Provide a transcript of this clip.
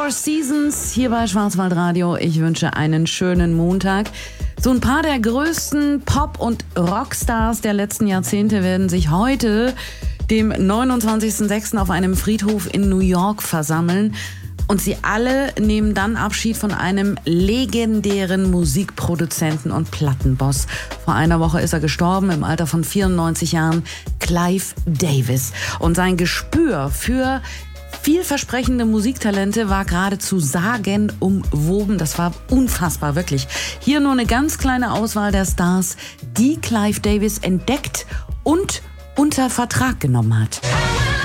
Four Seasons hier bei Schwarzwaldradio. Ich wünsche einen schönen Montag. So ein paar der größten Pop- und Rockstars der letzten Jahrzehnte werden sich heute, dem 29.06. auf einem Friedhof in New York versammeln. Und sie alle nehmen dann Abschied von einem legendären Musikproduzenten und Plattenboss. Vor einer Woche ist er gestorben, im Alter von 94 Jahren, Clive Davis. Und sein Gespür für vielversprechende Musiktalente war geradezu sagenumwoben. Das war unfassbar, wirklich. Hier nur eine ganz kleine Auswahl der Stars, die Clive Davis entdeckt und unter Vertrag genommen hat.